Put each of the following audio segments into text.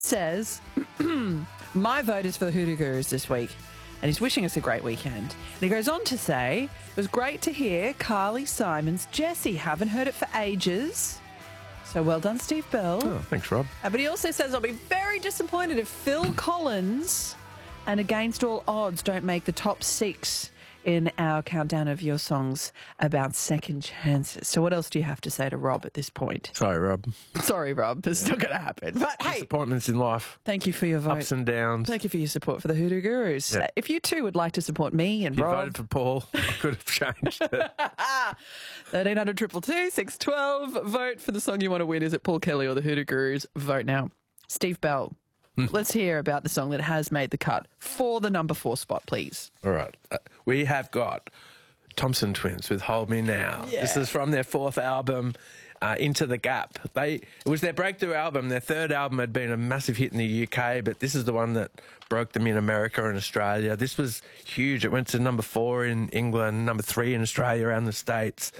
says, my vote is for the Hoodoo Gurus this week. And he's wishing us a great weekend. And he goes on to say, it was great to hear Carly Simon's Jessie. Haven't heard it for ages. So well done, Steve Bell. Oh, thanks, Rob. But he also says, I'll be very disappointed if Phil Collins and Against All Odds don't make the top 6 in our countdown of your songs about second chances. So what else do you have to say to Rob at this point? Sorry, Rob. Sorry, Rob. It's not going to happen. But hey, Disappointments in life. thank you for your vote. Ups and downs. Thank you for your support for the Hoodoo Gurus. Yeah. If you too would like to support me and You Rob, voted for Paul. I could have changed it. 1300 222 612. Vote for the song you want to win. Is it Paul Kelly or the Hoodoo Gurus? Vote now. Steve Bell, let's hear about the song that has made the cut for the number 4 spot, please. All right. We have got Thompson Twins with Hold Me Now. Yeah. This is from their 4th album, Into the Gap. It was their breakthrough album. Their 3rd album had been a massive hit in the UK, but this is the one that broke them in America and Australia. This was huge. It went to number 4 in England, number 3 in Australia, around the States.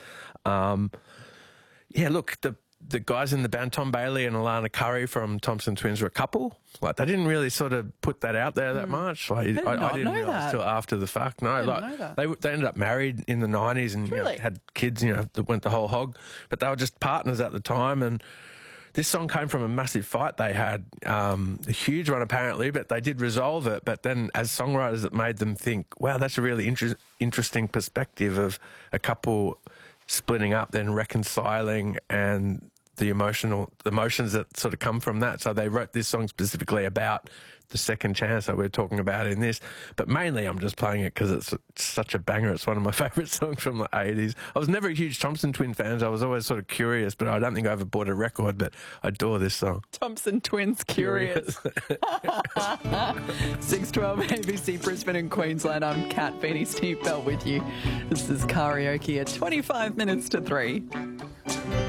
Look, the guys in the band, Tom Bailey and Alana Curry from Thompson Twins, were a couple. Like, they didn't really sort of put that out there that much. Like, I didn't know realise that. till after the fact. No, I didn't like know that. they ended up married in the 90s and Really? had kids, that went the whole hog. But they were just partners at the time. And this song came from a massive fight they had, a huge one apparently, but they did resolve it. But then as songwriters, it made them think, wow, that's a really interesting perspective of a couple splitting up, then reconciling, and the emotions that sort of come from that. So they wrote this song specifically about the second chance that we're talking about in this. But mainly I'm just playing it because it's such a banger. It's one of my favourite songs from the 80s. I was never a huge Thompson Twin fan. I was always sort of curious, but I don't think I ever bought a record, but I adore this song. Thompson Twins Curious. 612 ABC Brisbane and Queensland. I'm Kat Beattie, Steve Bell with you. This is Karaoke at 25 minutes to 3.